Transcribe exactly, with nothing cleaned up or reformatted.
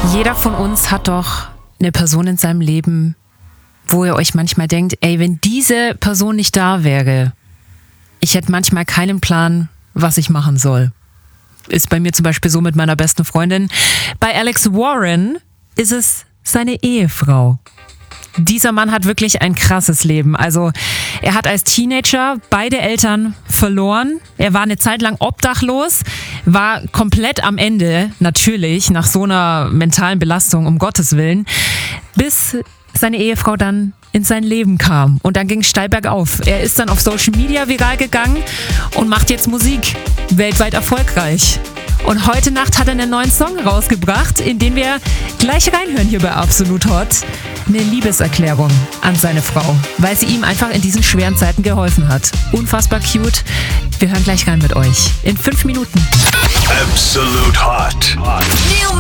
Jeder von uns hat doch eine Person in seinem Leben, wo ihr euch manchmal denkt, ey, wenn diese Person nicht da wäre, ich hätte manchmal keinen Plan, was ich machen soll. Ist bei mir zum Beispiel so mit meiner besten Freundin. Bei Alex Warren ist es seine Ehefrau. Dieser Mann hat wirklich ein krasses Leben. Also er hat als Teenager beide Eltern verloren. Er war eine Zeit lang obdachlos, war komplett am Ende, natürlich, nach so einer mentalen Belastung, um Gottes Willen, bis seine Ehefrau dann in sein Leben kam. Und dann ging es steil bergauf. Er ist dann auf Social Media viral gegangen und macht jetzt Musik. Weltweit erfolgreich. Und heute Nacht hat er einen neuen Song rausgebracht, in den wir gleich reinhören hier bei Absolut Hot. Eine Liebeserklärung an seine Frau, weil sie ihm einfach in diesen schweren Zeiten geholfen hat. Unfassbar cute. Wir hören gleich rein mit euch. In fünf Minuten. Absolut Hot.